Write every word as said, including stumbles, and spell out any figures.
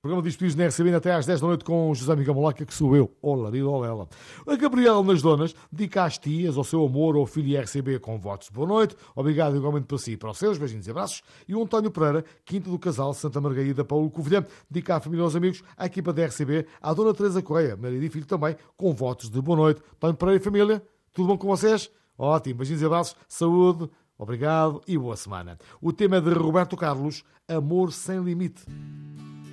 Programa de Despedidos na R C B até às dez da noite com José Miguel Molaca, que sou eu, olarido, olela. A Gabriela nas Donas dedica às tias, ao seu amor, ao filho R C B com votos de boa noite. Obrigado igualmente para si e para os seus. Beijinhos e abraços. E o António Pereira, Quinta do Casal, Santa Margarida, Paulo Covilhã, dedica à família e aos amigos, à equipa da R C B, à Dona Teresa Correia, marido e filho também, com votos de boa noite. António Pereira e família, tudo bom com vocês? Ótimo. Beijinhos e abraços. Saúde. Obrigado e boa semana. O tema é de Roberto Carlos, Amor Sem Limite.